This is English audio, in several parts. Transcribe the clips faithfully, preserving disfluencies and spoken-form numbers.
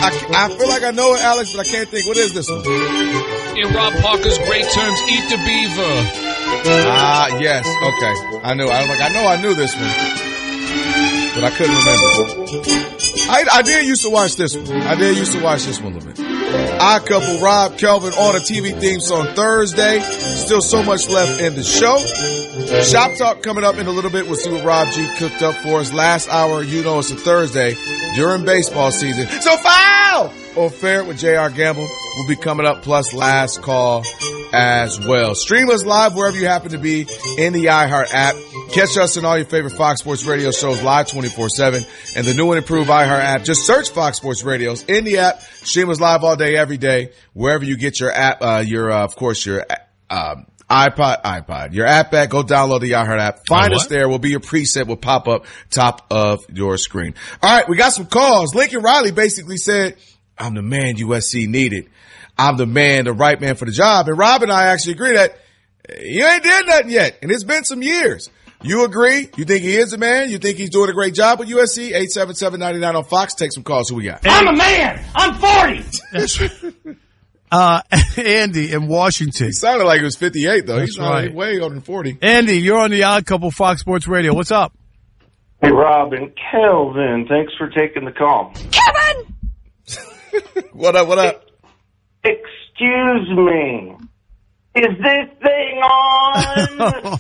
I, I feel like I know it, Alex, but I can't think. What is this one? In Rob Parker's great terms, eat the beaver. Ah, yes. Okay. I knew. I was like, I know I knew this one, but I couldn't remember. I, I did used to watch this one. I did used to watch this one a little bit. Odd Couple, Rob, Kelvin on a T V themes on Thursday. Still so much left in the show. Shop Talk coming up in a little bit. We'll see what Rob G cooked up for us. Last hour, you know it's a Thursday during baseball season. So foul! Or fair with J R Gamble will be coming up, plus last call as well. Stream us live wherever you happen to be in the iHeart app. Catch us in all your favorite Fox Sports Radio shows live twenty-four seven and the new and improved iHeart app. Just search Fox Sports Radios in the app. Stream us live all day, every day, wherever you get your app, uh, your, uh, of course, your, uh, iPod, iPod, your app back. Go download the iHeart app. Find us there. We'll be your preset. Will pop up top of your screen. All right. We got some calls. Lincoln Riley basically said, I'm the man U S C needed. I'm the man, the right man for the job. And Rob and I actually agree that you ain't did nothing yet. And it's been some years. You agree? You think he is the man? You think he's doing a great job with U S C? eight seven seven, nine nine on Fox. Take some calls. Who we got? I'm a man. I'm forty. That's right. Uh, Andy in Washington. He sounded like he was fifty-eight, though. That's He's sounded right. way older than forty. Andy, you're on the Odd Couple Fox Sports Radio. What's up? Hey, Rob and Kelvin. Thanks for taking the call. Kevin! What up, what up? Excuse me. Is this thing on?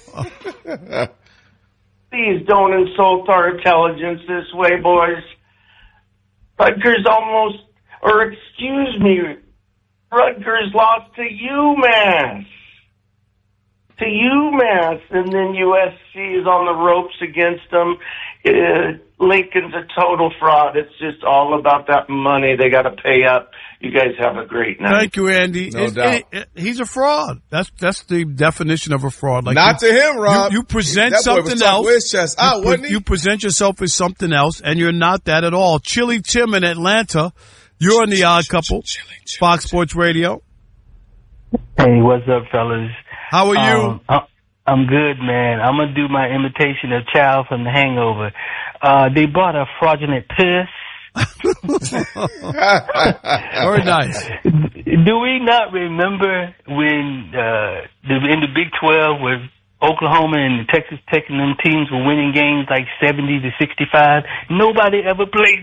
Please don't insult our intelligence this way, boys. Rutgers almost, or excuse me, Rutgers lost to UMass. To UMass, and then U S C is on the ropes against them. Uh, Lincoln's a total fraud. It's just all about that money. They got to pay up. You guys have a great night. Thank you, Andy. No It- doubt. it- it- he's a fraud. That's that's the definition of a fraud. Like Not you, to him, Rob. You, you present That boy was something talking else. with his chest out, you, pre- wasn't he? you present yourself as something else, and you're not that at all. Chili Tim in Atlanta. You're on the Odd Couple, Fox Sports Radio. Hey, what's up, fellas? How are you? Um, I- I'm good, man. I'm gonna do my imitation of Chow from The Hangover. Uh, they bought a fraudulent piss. Very nice. Do we not remember when uh, the, in the Big twelve where Oklahoma and the Texas Tech and them teams were winning games like seventy to sixty-five? Nobody ever played